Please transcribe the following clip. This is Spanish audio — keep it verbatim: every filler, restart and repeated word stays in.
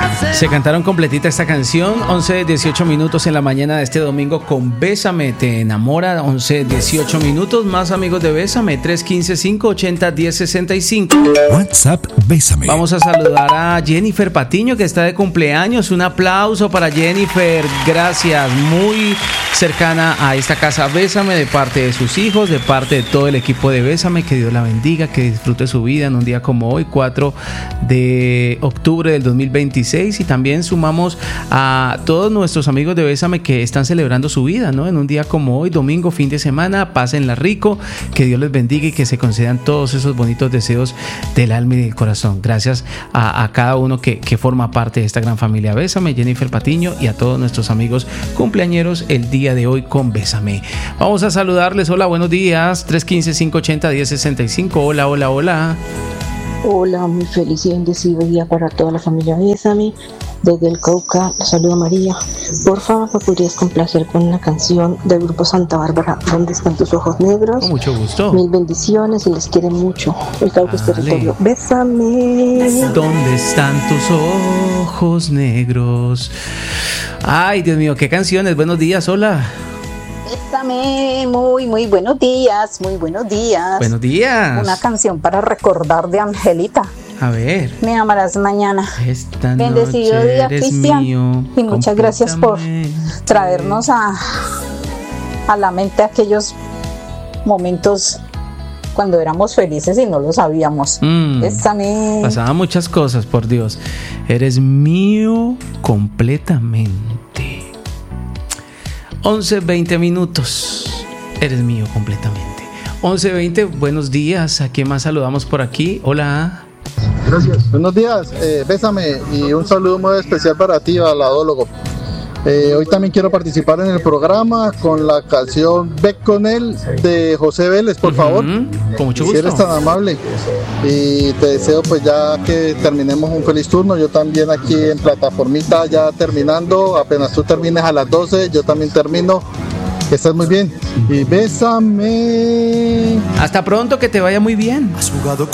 Se cantaron completita esta canción, once dieciocho minutos en la mañana de este domingo con Bésame, te enamora, once dieciocho minutos, más amigos de Bésame, tres uno cinco, cinco ocho cero, uno cero seis cinco. WhatsApp Bésame. Vamos a saludar a Jennifer Patiño, que está de cumpleaños. Un aplauso para Jennifer, gracias, muy cercana a esta casa Bésame, de parte de sus hijos, de parte de todo el equipo de Bésame. Que Dios la bendiga, que disfrute su vida en un día como hoy, cuatro de octubre del dos mil veintiséis. Y también sumamos a todos nuestros amigos de Bésame que están celebrando su vida, ¿no? En un día como hoy, domingo, fin de semana, pásenla rico, que Dios les bendiga y que se concedan todos esos bonitos deseos del alma y del corazón. Gracias a, a cada uno que, que forma parte de esta gran familia Bésame, Jennifer Patiño, y a todos nuestros amigos cumpleañeros el día de hoy con Bésame. Vamos a saludarles. Hola, buenos días. tres uno cinco, cinco ocho cero, uno cero seis cinco. Hola, hola, hola. Hola, muy feliz y bendecido día para toda la familia Bésame. Desde el Cauca, saludo María. Por favor, ¿me podrías complacer con una canción del grupo Santa Bárbara, ¿Dónde están tus ojos negros? Con mucho gusto. Mil bendiciones y les quiere mucho. El Cauca es territorio. Bésame. ¿Dónde están tus ojos negros? Ay, Dios mío, qué canciones. Buenos días, hola. Bésame, muy, muy buenos días, muy buenos días. Buenos días. Una canción para recordar de Angelita. A ver. Me amarás mañana. Esta Bendecido noche día, eres Cristian. mío, Y muchas gracias por traernos a, a la mente aquellos momentos cuando éramos felices y no lo sabíamos. Mm, Bésame. Pasaban muchas cosas, por Dios. Eres mío completamente. once veinte minutos. Eres mío completamente. once veinte, buenos días. ¿A quién más saludamos por aquí? Hola. Gracias. Buenos días, eh, Bésame, y un saludo muy especial para ti, baladólogo. Eh, hoy también quiero participar en el programa con la canción Ve con él de José Vélez, por uh-huh. favor. Con mucho gusto. Si eres tan amable. Y te deseo pues ya que terminemos un feliz turno. Yo también aquí en plataformita ya terminando. Apenas tú termines a las doce, yo también termino. Que estés muy bien. Y bésame. Hasta pronto, que te vaya muy bien. Has jugado